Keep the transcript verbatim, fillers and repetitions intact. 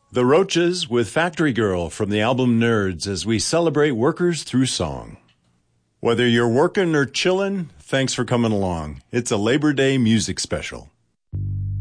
The Roaches with Factory Girl from the album Nerds as we celebrate workers through song. Whether you're working or chilling, thanks for coming along. It's a Labor Day music special.